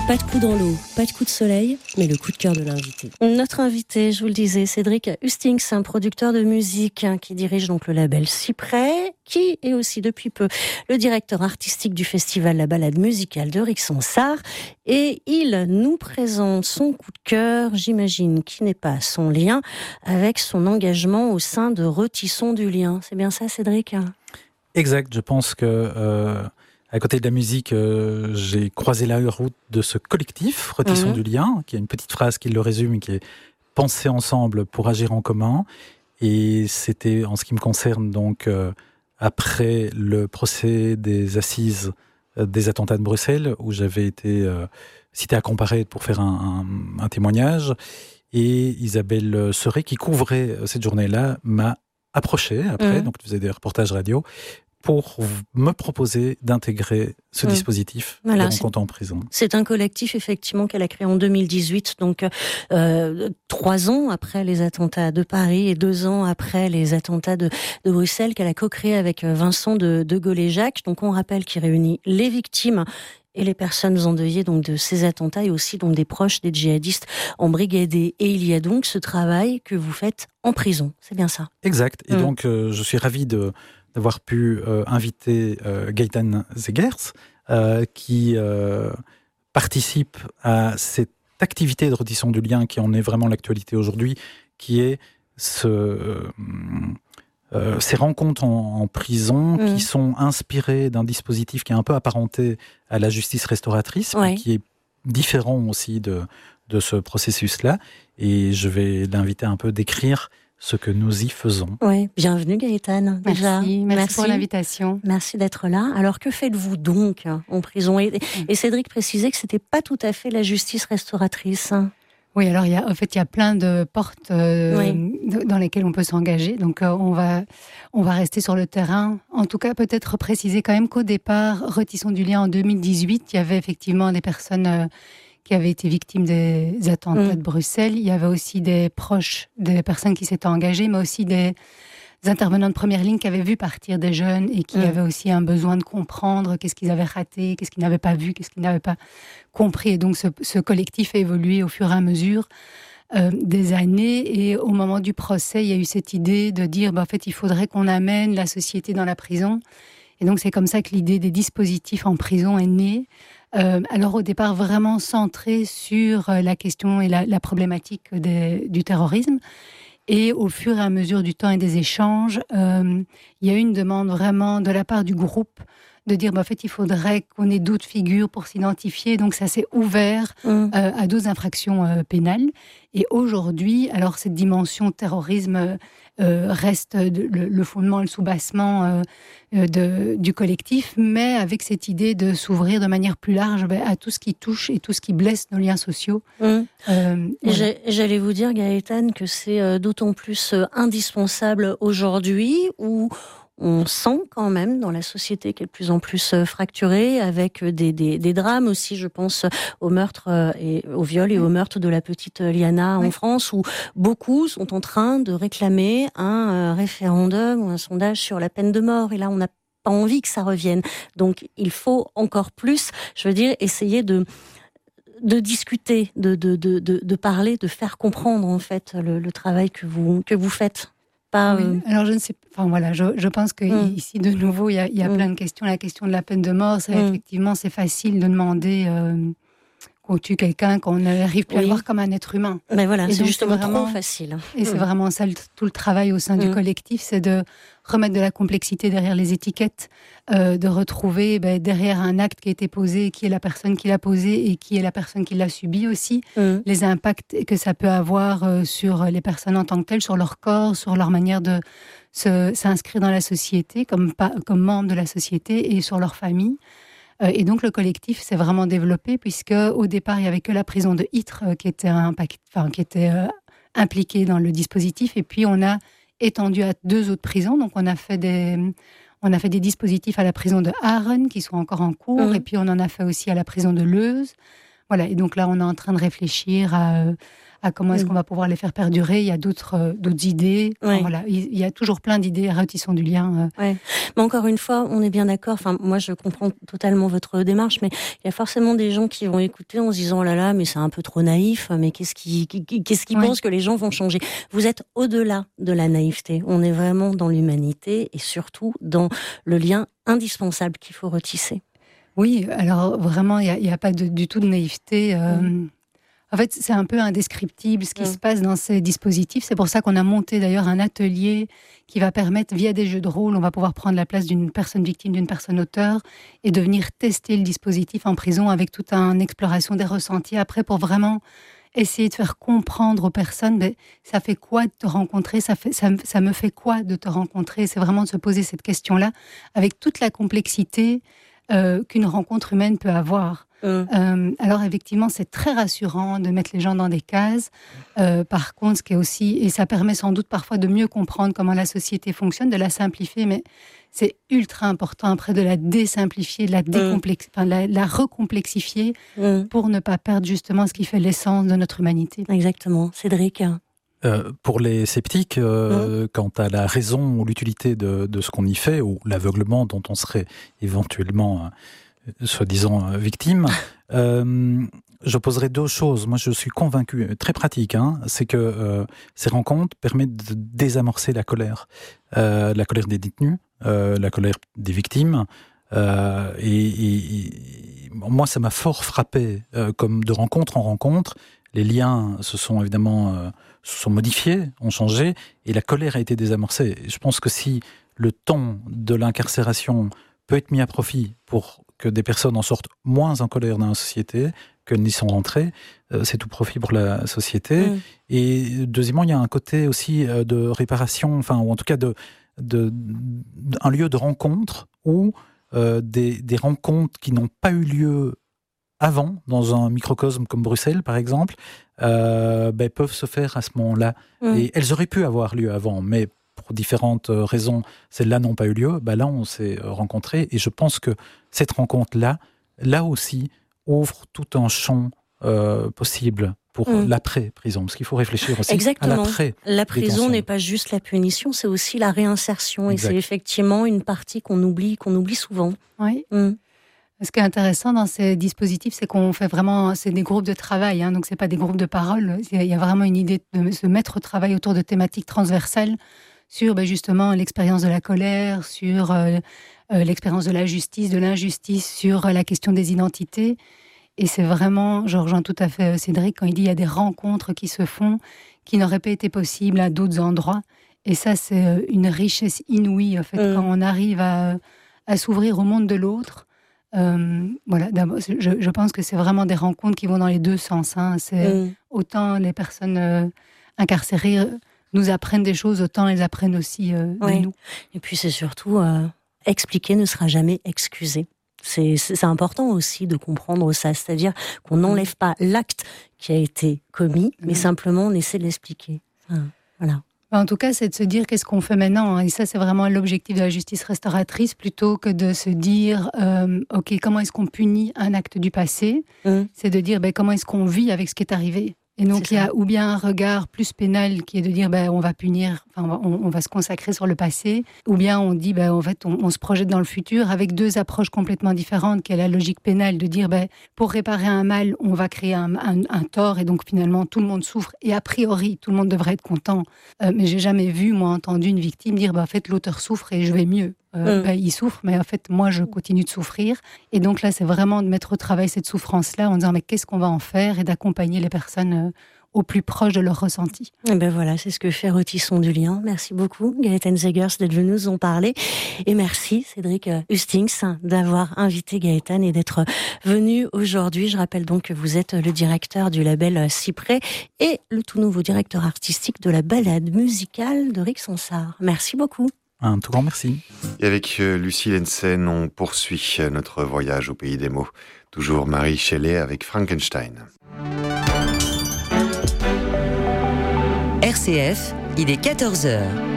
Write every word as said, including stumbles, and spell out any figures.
Pas de coup dans l'eau, pas de coup de soleil, mais le coup de cœur de l'invité. Notre invité, je vous le disais, Cédric Hustings, un producteur de musique hein, qui dirige donc le label Cyprès, qui est aussi depuis peu le directeur artistique du festival La Balade musicale de Rixensart. Et il nous présente son coup de cœur, j'imagine, qui n'est pas sans lien avec son engagement au sein de Retissons du lien. C'est bien ça, Cédric ? Exact, je pense que... Euh... À côté de la musique, euh, j'ai croisé la route de ce collectif, Retissons mmh. du lien, qui a une petite phrase qui le résume, qui est « penser ensemble pour agir en commun ». Et c'était, en ce qui me concerne, donc, euh, après le procès des assises euh, des attentats de Bruxelles, où j'avais été euh, cité à comparaître pour faire un, un, un témoignage. Et Isabelle Serret, qui couvrait cette journée-là, m'a approché après, mmh. donc je faisais des reportages radio, pour me proposer d'intégrer ce mmh. dispositif voilà, de rencontre en prison. C'est un collectif, effectivement, qu'elle a créé en deux mille dix-huit, donc euh, trois ans après les attentats de Paris et deux ans après les attentats de, de Bruxelles, qu'elle a co-créé avec Vincent de, de Gaulle-et-Jacques. Donc on rappelle qu'il réunit les victimes et les personnes endeuillées donc de ces attentats et aussi donc des proches des djihadistes embrigadés. Et il y a donc ce travail que vous faites en prison, c'est bien ça ? Exact. Et mmh. donc euh, je suis ravi de d'avoir pu euh, inviter euh, Gaëtan Zegers, euh, qui euh, participe à cette activité de Retissons du lien qui en est vraiment l'actualité aujourd'hui, qui est ce, euh, euh, ces rencontres en, en prison mmh. qui sont inspirées d'un dispositif qui est un peu apparenté à la justice restauratrice, ouais. mais qui est différent aussi de, de ce processus-là. Et je vais l'inviter un peu décrire ce que nous y faisons. Oui, bienvenue Gaëtan. Déjà. Merci, merci, merci pour l'invitation. Merci d'être là. Alors que faites-vous donc en prison ? Et, et Cédric précisait que c'était pas tout à fait la justice restauratrice. Oui, alors il y a, en fait, il y a plein de portes euh, oui. dans lesquelles on peut s'engager. Donc euh, on va, on va rester sur le terrain. En tout cas, peut-être préciser quand même qu'au départ, Retissons du lien en deux mille dix-huit, il y avait effectivement des personnes euh, qui avaient été victimes des attentats mmh. de Bruxelles. Il y avait aussi des proches des personnes qui s'étaient engagées, mais aussi des intervenants de première ligne qui avaient vu partir des jeunes et qui mmh. avaient aussi un besoin de comprendre qu'est-ce qu'ils avaient raté, qu'est-ce qu'ils n'avaient pas vu, qu'est-ce qu'ils n'avaient pas compris. Et donc ce, ce collectif a évolué au fur et à mesure euh, des années. Et au moment du procès, il y a eu cette idée de dire bah, en fait, il faudrait qu'on amène la société dans la prison. Et donc c'est comme ça que l'idée des dispositifs en prison est née. Euh, alors au départ vraiment centré sur la question et la, la problématique des, du terrorisme. Et au fur et à mesure du temps et des échanges, euh, il y a eu une demande vraiment de la part du groupe de dire bah, en fait il faudrait qu'on ait d'autres figures pour s'identifier. Donc ça s'est ouvert mmh. euh, à d'autres infractions euh, pénales. Et aujourd'hui, alors cette dimension terrorisme euh, reste le, le fondement, le soubassement euh, de, du collectif, mais avec cette idée de s'ouvrir de manière plus large bah, à tout ce qui touche et tout ce qui blesse nos liens sociaux. Mmh. Euh, voilà. J'allais vous dire, Gaëtan, que c'est euh, d'autant plus euh, indispensable aujourd'hui où on sent quand même dans la société qui est de plus en plus fracturée, avec des, des, des drames aussi, je pense au meurtre et au viol et au meurtre de la petite Liana en oui. France, où beaucoup sont en train de réclamer un référendum ou un sondage sur la peine de mort. Et là, on n'a pas envie que ça revienne. Donc, il faut encore plus, je veux dire, essayer de de discuter, de, de, de, de, de parler, de faire comprendre en fait le, le travail que vous, que vous faites. Pas, oui. euh... Alors je ne sais pas, enfin voilà, je, je pense que mm. ici de nouveau il y a, il y a mm. plein de questions. La question de la peine de mort, c'est mm. effectivement c'est facile de demander euh, qu'on tue quelqu'un qu'on n'arrive plus oui. à voir comme un être humain. Mais voilà, et c'est justement c'est vraiment, trop facile. Et mm. c'est vraiment ça le, tout le travail au sein mm. du collectif, c'est de remettre de la complexité derrière les étiquettes, euh, de retrouver ben, derrière un acte qui a été posé, qui est la personne qui l'a posé et qui est la personne qui l'a subi aussi, mmh. les impacts que ça peut avoir euh, sur les personnes en tant que telles, sur leur corps, sur leur manière de se, s'inscrire dans la société, comme, comme membre de la société et sur leur famille. Euh, et donc le collectif s'est vraiment développé, puisque au départ, il n'y avait que la prison de Ytre euh, qui était, impact, enfin, qui était euh, impliquée dans le dispositif, et puis on a étendu à deux autres prisons. Donc on a fait des, on a fait des dispositifs à la prison de Haren qui sont encore en cours, mmh. et puis on en a fait aussi à la prison de Leuze. Voilà, et donc là on est en train de réfléchir à, à comment est-ce mmh. qu'on va pouvoir les faire perdurer. Il y a d'autres, euh, d'autres idées. Ouais. Enfin, voilà, il, il y a toujours plein d'idées à Retissons du lien. Euh. Ouais. Mais encore une fois, on est bien d'accord. Enfin, moi, je comprends totalement votre démarche, mais il y a forcément des gens qui vont écouter en se disant, oh là là, mais c'est un peu trop naïf. Mais qu'est-ce qui, qu'est-ce qui Ouais. pense que les gens vont changer? Vous êtes au-delà de la naïveté. On est vraiment dans l'humanité et surtout dans le lien indispensable qu'il faut retisser. Oui, alors vraiment, il n'y a, a pas de, du tout de naïveté. Euh, mmh. En fait, c'est un peu indescriptible ce qui mmh. se passe dans ces dispositifs. C'est pour ça qu'on a monté d'ailleurs un atelier qui va permettre, via des jeux de rôle, on va pouvoir prendre la place d'une personne victime, d'une personne auteur, et de venir tester le dispositif en prison avec toute une exploration des ressentis après pour vraiment essayer de faire comprendre aux personnes, ben, ça fait quoi de te rencontrer, ça, fait, ça, ça me fait quoi de te rencontrer. C'est vraiment de se poser cette question-là avec toute la complexité Euh, qu'une rencontre humaine peut avoir. Mmh. Euh, alors effectivement, c'est très rassurant de mettre les gens dans des cases. Euh, par contre, ce qui est aussi, et ça permet sans doute parfois de mieux comprendre comment la société fonctionne, de la simplifier, mais c'est ultra important après de la désimplifier, de la, décomplex... mmh. enfin, la, la recomplexifier mmh. pour ne pas perdre justement ce qui fait l'essence de notre humanité. Exactement. Cédric ? Euh, pour les sceptiques, euh, mmh. quant à la raison ou l'utilité de, de ce qu'on y fait, ou l'aveuglement dont on serait éventuellement, euh, soi-disant, euh, victime, euh, je poserai deux choses. Moi, je suis convaincu, très pratique, hein, c'est que euh, ces rencontres permettent de désamorcer la colère. Euh, la colère des détenus, euh, la colère des victimes. Euh, et, et, et moi, ça m'a fort frappé, euh, comme de rencontre en rencontre. Les liens se sont évidemment euh, se sont modifiés, ont changé, et la colère a été désamorcée. Je pense que si le temps de l'incarcération peut être mis à profit pour que des personnes en sortent moins en colère dans la société qu'elles n'y sont rentrées, euh, c'est tout profit pour la société. Mmh. Et deuxièmement, il y a un côté aussi euh, de réparation, enfin, ou en tout cas de, de, de un lieu de rencontre où euh, des, des rencontres qui n'ont pas eu lieu avant, dans un microcosme comme Bruxelles, par exemple, euh, ben, peuvent se faire à ce moment-là. Mmh. Et elles auraient pu avoir lieu avant, mais pour différentes raisons, celles-là n'ont pas eu lieu. Ben là, on s'est rencontrés, et je pense que cette rencontre-là, là aussi, ouvre tout un champ euh, possible pour mmh. l'après-prison, parce qu'il faut réfléchir aussi Exactement. à l'après. La prison n'est pas juste la punition, c'est aussi la réinsertion, exact. Et c'est effectivement une partie qu'on oublie, qu'on oublie souvent. Oui. Mmh. Ce qui est intéressant dans ces dispositifs, c'est qu'on fait vraiment, c'est des groupes de travail, hein, donc c'est pas des groupes de parole. Il y a vraiment une idée de se mettre au travail autour de thématiques transversales sur ben, justement l'expérience de la colère, sur euh, euh, l'expérience de la justice, de l'injustice, sur euh, la question des identités. Et c'est vraiment, je rejoins tout à fait Cédric quand il dit il y a des rencontres qui se font qui n'auraient pas été possibles à d'autres endroits. Et ça, c'est une richesse inouïe en fait mmh. quand on arrive à, à s'ouvrir au monde de l'autre. Euh, voilà, je, je pense que c'est vraiment des rencontres qui vont dans les deux sens. Hein. C'est mmh. autant les personnes euh, incarcérées nous apprennent des choses, autant elles apprennent aussi euh, ouais. de nous. Et puis c'est surtout euh, expliquer ne sera jamais excusé. C'est, c'est, c'est important aussi de comprendre ça, c'est-à-dire qu'on n'enlève pas l'acte qui a été commis, mmh. mais simplement on essaie de l'expliquer. Enfin, voilà. En tout cas, c'est de se dire qu'est-ce qu'on fait maintenant. Et ça, c'est vraiment l'objectif de la justice restauratrice, plutôt que de se dire, euh, OK, comment est-ce qu'on punit un acte du passé ? mmh. C'est de dire, ben, comment est-ce qu'on vit avec ce qui est arrivé ? Et donc, il y a ou bien un regard plus pénal qui est de dire, ben, on va punir, enfin, on, on va se consacrer sur le passé, ou bien on dit, ben, en fait, on, on se projette dans le futur avec deux approches complètement différentes, qui est la logique pénale de dire, ben, pour réparer un mal, on va créer un, un, un tort, et donc finalement, tout le monde souffre, et a priori, tout le monde devrait être content. Euh, mais j'ai jamais vu, moi, entendu une victime dire, ben, en fait, l'auteur souffre et je vais mieux. Euh, mmh. ben, il souffre, mais en fait, moi, je continue de souffrir. Et donc là, c'est vraiment de mettre au travail cette souffrance-là en disant, mais qu'est-ce qu'on va en faire ? Et d'accompagner les personnes euh, au plus proche de leur ressenti. Et ben voilà, c'est ce que fait Retissons du lien. Merci beaucoup, Gaëtane Zegers, d'être venu nous en parler. Et merci, Cédric Hustings, d'avoir invité Gaëtane et d'être venu aujourd'hui. Je rappelle donc que vous êtes le directeur du label Cyprès et le tout nouveau directeur artistique de la balade musicale de Rick Sansard. Merci beaucoup. Un tout grand merci. Et avec euh, Lucie Lensen, on poursuit notre voyage au pays des mots. Toujours Mary Shelley avec Frankenstein. R C F, il est quatorze heures.